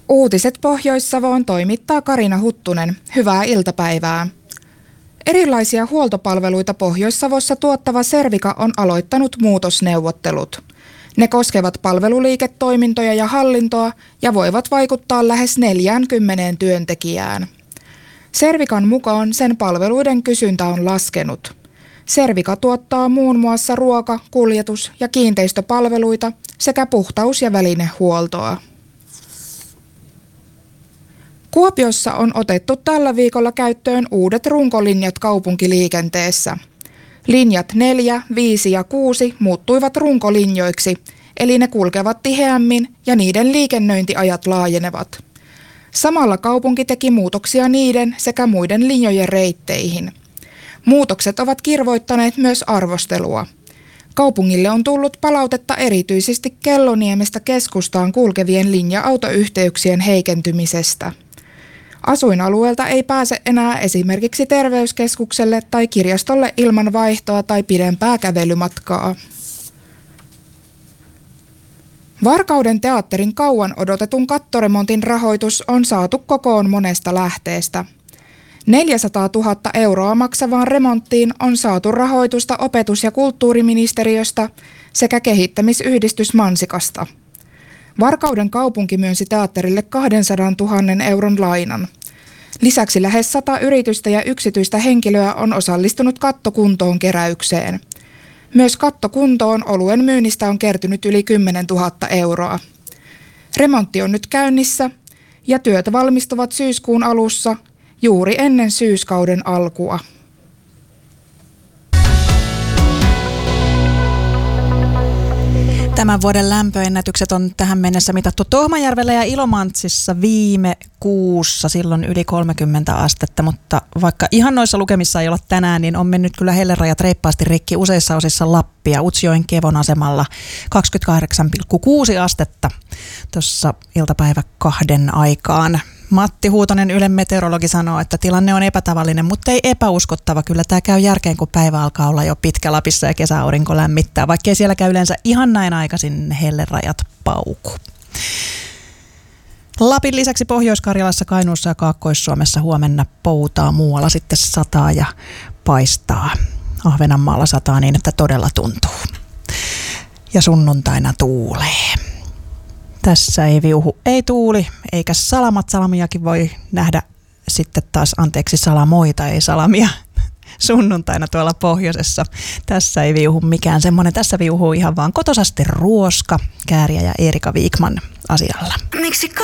Uutiset Pohjois-Savoon toimittaa Karina Huttunen. Hyvää iltapäivää. Erilaisia huoltopalveluita Pohjois-Savossa tuottava Servica on aloittanut muutosneuvottelut. Ne koskevat palveluliiketoimintoja ja hallintoa ja voivat vaikuttaa lähes 40 työntekijään. Servican mukaan sen palveluiden kysyntä on laskenut. Servica tuottaa muun muassa ruoka-, kuljetus- ja kiinteistöpalveluita sekä puhtaus- ja välinehuoltoa. Kuopiossa on otettu tällä viikolla käyttöön uudet runkolinjat kaupunkiliikenteessä. Linjat 4, 5 ja 6 muuttuivat runkolinjoiksi, eli ne kulkevat tiheämmin ja niiden liikennöintiajat laajenevat. Samalla kaupunki teki muutoksia niiden sekä muiden linjojen reitteihin. Muutokset ovat kirvoittaneet myös arvostelua. Kaupungille on tullut palautetta erityisesti Kelloniemestä keskustaan kulkevien linja-autoyhteyksien heikentymisestä. Asuinalueelta ei pääse enää esimerkiksi terveyskeskukselle tai kirjastolle ilman vaihtoa tai pidempää kävelymatkaa. Varkauden teatterin kauan odotetun kattoremontin rahoitus on saatu kokoon monesta lähteestä. 400 000 euroa maksavaan remonttiin on saatu rahoitusta opetus- ja kulttuuriministeriöstä sekä kehittämisyhdistys Mansikasta. Varkauden kaupunki myönsi teatterille 200 000 euron lainan. Lisäksi lähes 100 yritystä ja yksityistä henkilöä on osallistunut kattokuntoon keräykseen. Myös kattokuntoon oluen myynnistä on kertynyt yli 10 000 euroa. Remontti on nyt käynnissä ja työt valmistuvat syyskuun alussa juuri ennen syyskauden alkua. Tämän vuoden lämpöennätykset on tähän mennessä mitattu Tohmajärvellä ja Ilomantsissa viime kuussa, silloin yli 30 astetta, mutta vaikka ihan noissa lukemissa ei olla tänään, niin on mennyt kyllä hellerajat reippaasti rikki useissa osissa Lappia. Utsjoen Kevon asemalla 28,6 astetta tuossa iltapäivä 2 aikaan. Matti Huutonen, Ylen meteorologi, sanoo, että tilanne on epätavallinen, mutta ei epäuskottava. Kyllä tämä käy järkeen, kun päivä alkaa olla jo pitkä Lapissa ja kesäaurinko lämmittää, vaikkei sielläkään yleensä ihan näin aikaisin hellerajat pauku. Lapin lisäksi Pohjois-Karjalassa, Kainuussa ja Kaakkois-Suomessa huomenna poutaa, muualla sitten sataa ja paistaa. Ahvenanmaalla sataa niin, että todella tuntuu. Ja sunnuntaina tuulee. Tässä ei viuhu, ei tuuli, eikä salamat. Salamiakin voi nähdä sitten taas, salamoita, ei salamia, sunnuntaina tuolla pohjoisessa. Tässä ei viuhu mikään semmoinen, tässä viuhuu ihan vaan kotosasti Ruoska, Kääriä ja Erika Viikman asialla. Miksi